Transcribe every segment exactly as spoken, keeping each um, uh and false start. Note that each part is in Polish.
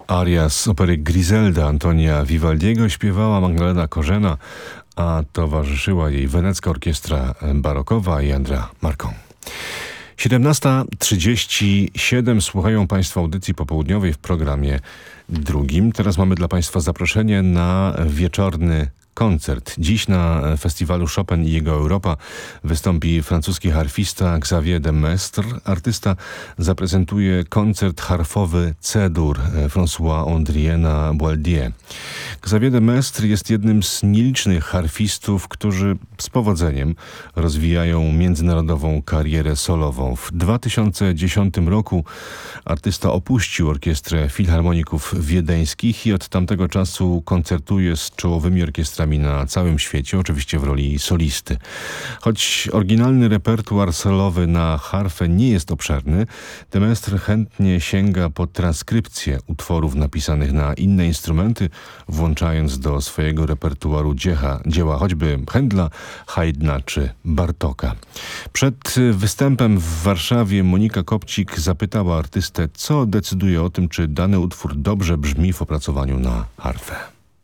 Aria z opery Griselda Antonia Vivaldiego śpiewała Magdalena Korzena, a towarzyszyła jej Wenecka Orkiestra Barokowa i Andrea Marcon. siedemnasta trzydzieści siedem. Słuchają Państwo audycji popołudniowej w programie drugim. Teraz mamy dla Państwa zaproszenie na wieczorny koncert. Dziś na festiwalu Chopin i jego Europa wystąpi francuski harfista Xavier de Maistre. Artysta zaprezentuje koncert harfowy C-dur François-Adriena Boieldieu. Xavier de Maistre jest jednym z nielicznych harfistów, którzy z powodzeniem rozwijają międzynarodową karierę solową. W dwa tysiące dziesiątym roku artysta opuścił Orkiestrę Filharmoników Wiedeńskich i od tamtego czasu koncertuje z czołowymi orkiestrami na całym świecie, oczywiście w roli solisty. Choć oryginalny repertuar solowy na harfę nie jest obszerny, de Maistre chętnie sięga po transkrypcję utworów napisanych na inne instrumenty, włączając do swojego repertuaru dzieła, dzieła choćby Händla, Haydna czy Bartoka. Przed występem w Warszawie Monika Kopcik zapytała artystę, co decyduje o tym, czy dany utwór dobrze brzmi w opracowaniu na harfę.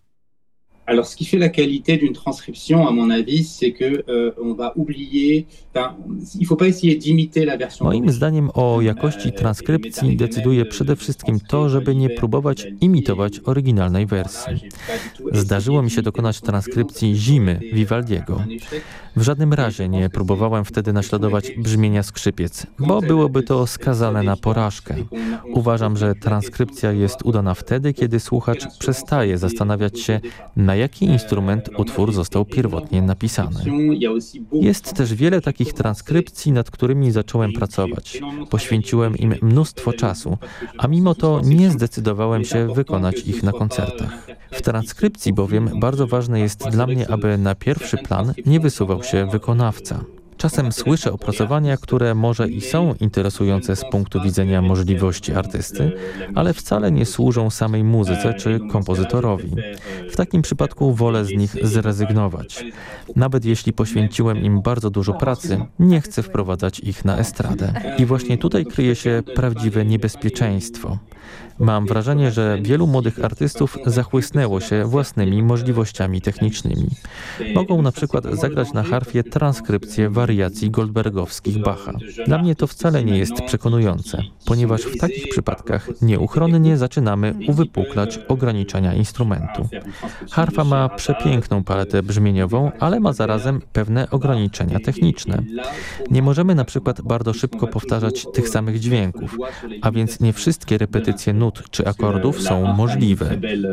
Alors, ce qui fait la qualité d'une transcription, à mon avis, c'est que euh, on va oublier. Enfin, il faut pas essayer d'imiter la version. Moim zdaniem o jakości transkrypcji decyduje przede wszystkim to, żeby nie próbować imitować oryginalnej wersji. Zdarzyło mi się dokonać transkrypcji Zimy Vivaldiego. W żadnym razie nie próbowałem wtedy naśladować brzmienia skrzypiec, bo byłoby to skazane na porażkę. Uważam, że transkrypcja jest udana wtedy, kiedy słuchacz przestaje zastanawiać się, na jaki instrument utwór został pierwotnie napisany. Jest też wiele takich transkrypcji, nad którymi zacząłem pracować. Poświęciłem im mnóstwo czasu, a mimo to nie zdecydowałem się wykonać ich na koncertach. W transkrypcji bowiem bardzo ważne jest dla mnie, aby na pierwszy plan nie wysuwał się wykonawca. Czasem słyszę opracowania, które może i są interesujące z punktu widzenia możliwości artysty, ale wcale nie służą samej muzyce czy kompozytorowi. W takim przypadku wolę z nich zrezygnować. Nawet jeśli poświęciłem im bardzo dużo pracy, nie chcę wprowadzać ich na estradę. I właśnie tutaj kryje się prawdziwe niebezpieczeństwo. Mam wrażenie, że wielu młodych artystów zachłysnęło się własnymi możliwościami technicznymi. Mogą na przykład zagrać na harfie transkrypcję wariacji goldbergowskich Bacha. Dla mnie to wcale nie jest przekonujące, ponieważ w takich przypadkach nieuchronnie zaczynamy uwypuklać ograniczenia instrumentu. Harfa ma przepiękną paletę brzmieniową, ale ma zarazem pewne ograniczenia techniczne. Nie możemy na przykład bardzo szybko powtarzać tych samych dźwięków, a więc nie wszystkie repetycje nut czy akordów są możliwe.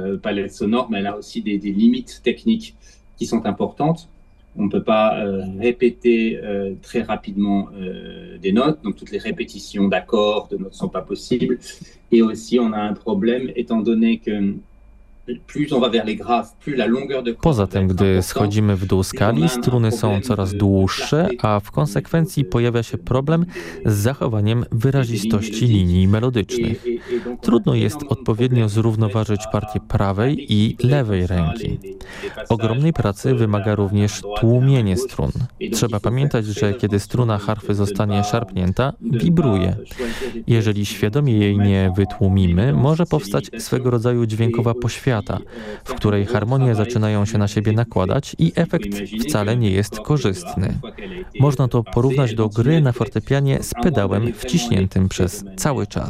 On ne peut pas euh, répéter euh, très rapidement euh, des notes, donc toutes les répétitions d'accords, de notes sont pas possibles. Et aussi on a un problème étant donné que plus on va vers les graves, plus la longueur de Poza tym, gdy schodzimy w dół skali, struny są coraz dłuższe, a w konsekwencji pojawia się problem z zachowaniem wyrazistości linii melodycznych. Trudno jest odpowiednio zrównoważyć partię prawej i lewej ręki. Ogromnej pracy wymaga również tłumienie strun. Trzeba pamiętać, że kiedy struna harfy zostanie szarpnięta, wibruje. Jeżeli świadomie jej nie wytłumimy, może powstać swego rodzaju dźwiękowa poświata, w której harmonie zaczynają się na siebie nakładać i efekt wcale nie jest korzystny. Można to porównać do gry na fortepianie z pedałem wciśniętym przez cały czas.